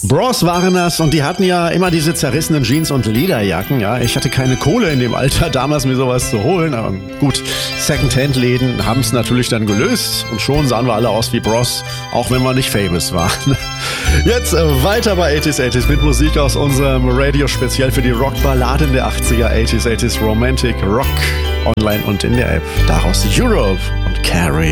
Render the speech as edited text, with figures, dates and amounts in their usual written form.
Bros waren das und die hatten ja immer diese zerrissenen Jeans und Lederjacken. Ja, ich hatte keine Kohle in dem Alter damals, mir sowas zu holen. Aber gut, Secondhand-Läden haben es natürlich dann gelöst und schon sahen wir alle aus wie Bros, auch wenn wir nicht famous waren. Jetzt weiter bei 80s mit Musik aus unserem Radio speziell für die Rockballaden der 80er, 80s Romantic Rock, online und in der App. Daraus Europe und Carrie.